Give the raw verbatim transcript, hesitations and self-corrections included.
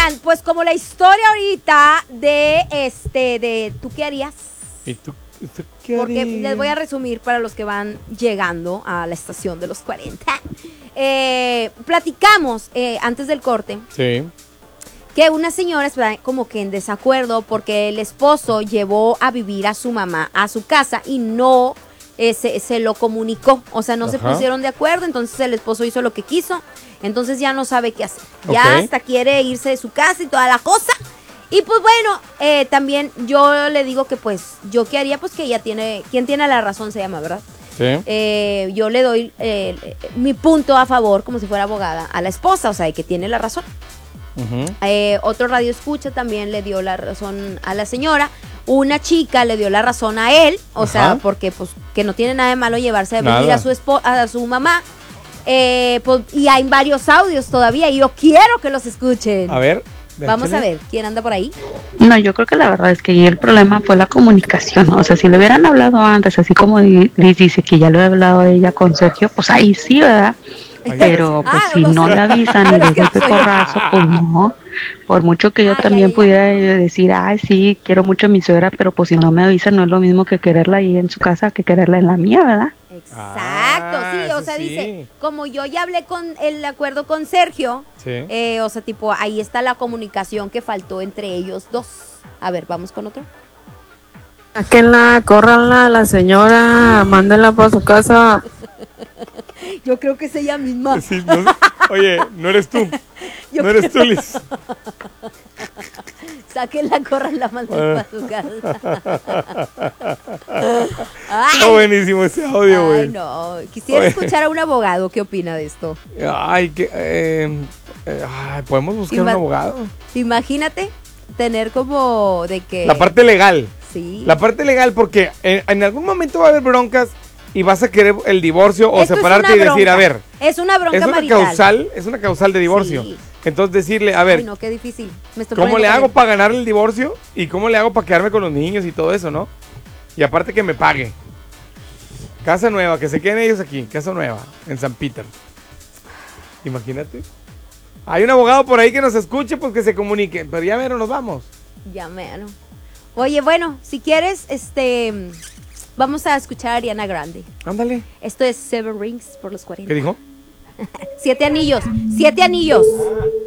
Oigan, pues como la historia ahorita de este, de ¿tú qué harías? ¿Y tú, tú qué Porque harías? les voy a resumir para los que van llegando a la estación de los cuarenta. Eh, platicamos eh, antes del corte. Sí. Que una señora está como que en desacuerdo porque el esposo llevó a vivir a su mamá a su casa y no eh, se, se lo comunicó, o sea, no Ajá. se pusieron de acuerdo, entonces el esposo hizo lo que quiso, entonces ya no sabe qué hacer, okay. ya hasta quiere irse de su casa y toda la cosa. Y pues bueno, eh, también yo le digo que pues yo qué haría, pues que ella tiene, quien tiene la razón se llama, ¿verdad? Sí. Eh, yo le doy eh, mi punto a favor como si fuera abogada a la esposa, o sea, de que tiene la razón. Uh-huh. Eh, otro radio escucha también le dio la razón a la señora. Una chica le dio la razón a él, o Ajá. sea, porque pues que no tiene nada de malo llevarse a vivir a su espo- a su mamá. Eh, pues, y hay varios audios todavía y yo quiero que los escuchen. A ver. Vamos a ver, ¿quién anda por ahí? No, yo creo que la verdad es que ahí el problema fue la comunicación, o sea, si le hubieran hablado antes, así como Liz dice que ya lo he hablado ella con Sergio, pues ahí sí, ¿verdad? Pero pues ah, si no, no le avisan y le golpe porrazo, pues no. Por mucho que yo ay, también ay, pudiera ay. decir, ay, sí, quiero mucho a mi suegra, pero pues si no me avisan no es lo mismo que quererla ahí en su casa que quererla en la mía, ¿verdad? Exacto, ah, sí, o sea, sí. dice, como yo ya hablé con el acuerdo con Sergio, sí. eh, o sea, tipo, ahí está la comunicación que faltó entre ellos dos. A ver, vamos con otro. Sáquenla, córranla, la señora, mándenla para su casa. Yo creo que es ella misma. Sí, no, oye, no eres tú. Yo no eres tú, Liz. Sáquenla, córranla, mándenla para su casa. Está buenísimo ese audio, güey. Ay, no. Quisiera oye. escuchar a un abogado. ¿Qué opina de esto? Ay, que, eh, eh, ay podemos buscar Ima- un abogado. Imagínate tener como de que... La parte legal. Sí. La parte legal, porque en, en algún momento va a haber broncas y vas a querer el divorcio o Esto separarte y decir, a ver. Es una bronca es una marital. causal, es una causal de divorcio. Sí. Entonces decirle, a ver. Ay, no, qué difícil. Me estoy ¿Cómo le hago para ganar el divorcio? ¿Y cómo le hago para quedarme con los niños y todo eso, no? Y aparte que me pague. Casa nueva, que se queden ellos aquí. Casa nueva, en San Peter. Imagínate. Hay un abogado por ahí que nos escuche, pues que se comunique. Pero ya mero nos vamos. Ya mero. Oye, bueno, si quieres, este... vamos a escuchar a Ariana Grande. Ándale. Esto es Seven Rings por los cuarenta. ¿Qué dijo? Siete anillos, siete anillos.